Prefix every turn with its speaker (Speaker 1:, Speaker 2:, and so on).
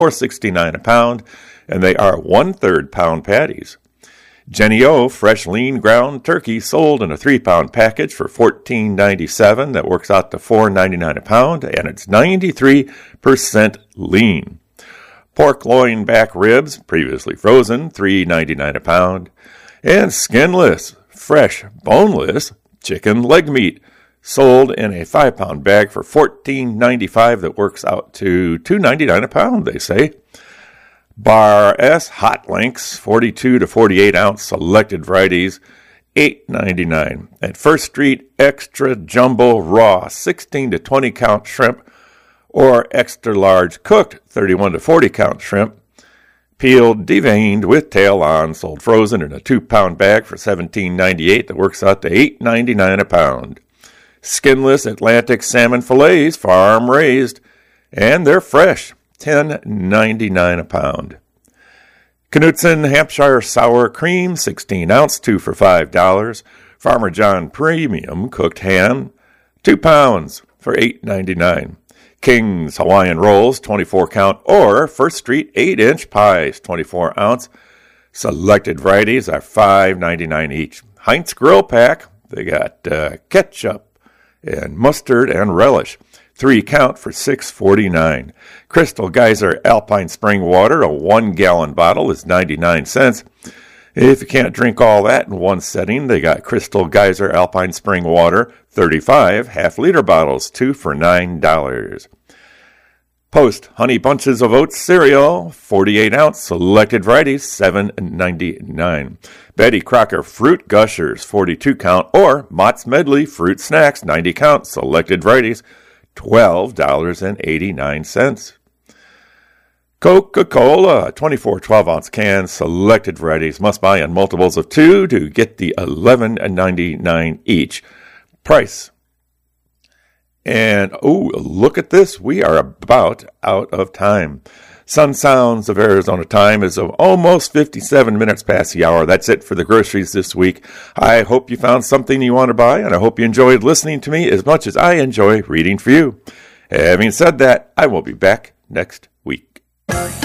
Speaker 1: $4.69 a pound, and they are 1/3 pound patties. Jenny O fresh lean ground turkey sold in a 3-pound package for $14.97. That works out to $4.99 a pound, and it's 93% lean. Pork loin back ribs, previously frozen, $3.99 a pound. And skinless, fresh, boneless chicken leg meat, sold in a 5-pound bag for $14.95. That works out to $2.99 a pound, they say. Bar S hot links, 42 to 48 ounce selected varieties, $8.99. At First Street, extra jumbo raw 16 to 20 count shrimp or extra large cooked 31 to 40 count shrimp, peeled, deveined with tail on, sold frozen in a 2-pound bag for $17.98. That works out to $8.99 a pound. Skinless Atlantic salmon fillets, farm raised, and they're fresh, $10.99 a pound. Knutson Hampshire sour cream, 16 ounce, 2 for $5. Farmer John Premium cooked ham, 2 pounds for $8.99. King's Hawaiian rolls, 24 count, or First Street 8-inch pies, 24 ounce. Selected varieties are $5.99 each. Heinz Grill Pack, they got ketchup and mustard and relish, 3 count for $6.49. Crystal Geyser Alpine Spring Water, a 1-gallon bottle, is 99 cents. If you can't drink all that in one setting, they got Crystal Geyser Alpine Spring Water, 35 half-liter bottles, 2 for $9. Post Honey Bunches of Oats cereal, 48 ounce, selected varieties, $7.99. Betty Crocker Fruit Gushers, 42 count, or Mott's Medley Fruit Snacks, 90 count, selected varieties, $12.89. Coca-Cola, 24 12-ounce cans, selected varieties, must buy in multiples of 2 to get the $11.99 each price. And, look at this. We are about out of time. Sun Sounds of Arizona time is of almost 57 minutes past the hour. That's it for the groceries this week. I hope you found something you want to buy, and I hope you enjoyed listening to me as much as I enjoy reading for you. Having said that, I will be back next week.